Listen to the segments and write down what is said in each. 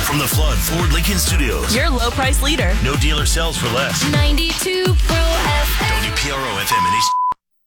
From the Flood Ford Lincoln Studios. Your low price leader. No dealer sells for less. 92 Pro FM. WPRO FM in East.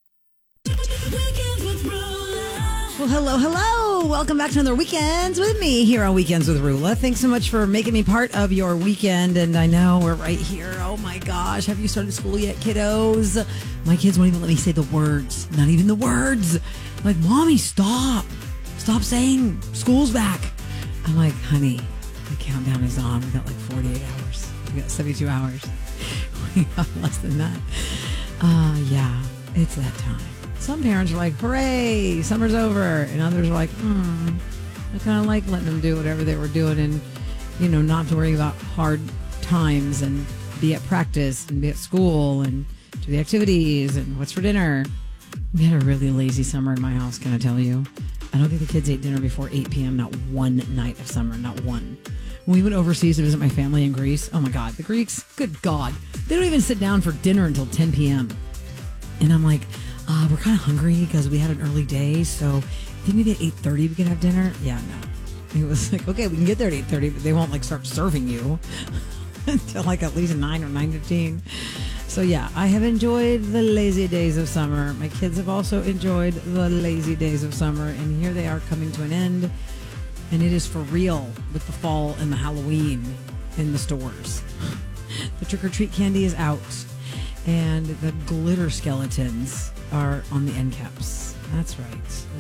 Well, hello. Welcome back to another Weekends with me here on Weekends with Rula. Thanks so much for making me part of your weekend. And I know we're right here. Oh my gosh. Have you started school yet, kiddos? My kids won't even let me say the words. Not even the words. Like, Mommy, stop. Stop saying school's back. I'm like, honey, the countdown is on. We got like 48 hours. We got 72 hours. We got less than that. Yeah, it's that time. Some parents are like, hooray, summer's over. And others are like, I kind of like letting them do whatever they were doing and, not to worry about hard times and be at practice and be at school and do the activities and what's for dinner. We had a really lazy summer in my house, can I tell you? I don't think the kids ate dinner before 8 p.m., not one night of summer, not one. When we went overseas to visit my family in Greece, oh my God, the Greeks, good God, they don't even sit down for dinner until 10 p.m. And I'm like, we're kind of hungry because we had an early day, so didn't we at 8:30 we could have dinner? Yeah, no. It was like, okay, we can get there at 8:30, but they won't start serving you until at least 9 or 9:15. So yeah, I have enjoyed the lazy days of summer. My kids have also enjoyed the lazy days of summer, and here they are coming to an end. And it is for real with the fall and the Halloween in the stores. The trick-or-treat candy is out, and the glitter skeletons are on the end caps. That's right.